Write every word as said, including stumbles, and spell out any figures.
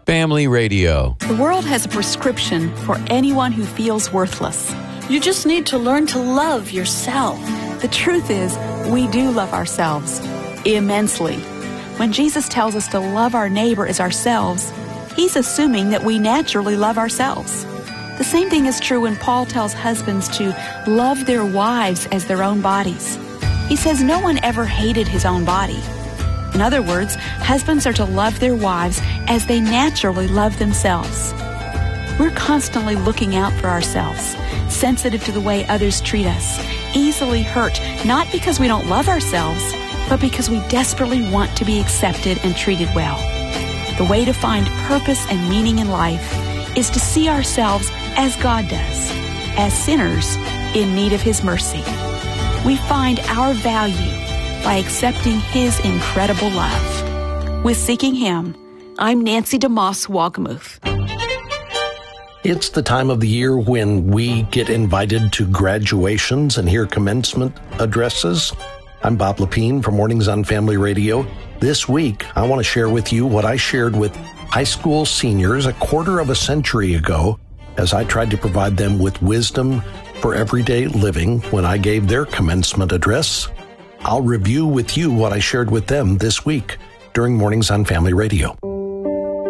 Family Radio. The world has a prescription for anyone who feels worthless. You just need to learn to love yourself. The truth is, we do love ourselves immensely. When Jesus tells us to love our neighbor as ourselves, he's assuming that we naturally love ourselves. The same thing is true when Paul tells husbands to love their wives as their own bodies. He says no one ever hated his own body. In other words, husbands are to love their wives as they naturally love themselves. We're constantly looking out for ourselves, sensitive to the way others treat us, easily hurt, not because we don't love ourselves, but because we desperately want to be accepted and treated well. The way to find purpose and meaning in life is to see ourselves as God does, as sinners in need of His mercy. We find our value by accepting His incredible love. With Seeking Him, I'm Nancy DeMoss Wolgemuth. It's the time of the year when we get invited to graduations and hear commencement addresses. I'm Bob Lepine from Mornings on Family Radio. This week, I want to share with you what I shared with high school seniors a quarter of a century ago as I tried to provide them with wisdom for everyday living when I gave their commencement address. I'll review with you what I shared with them this week during Mornings on Family Radio.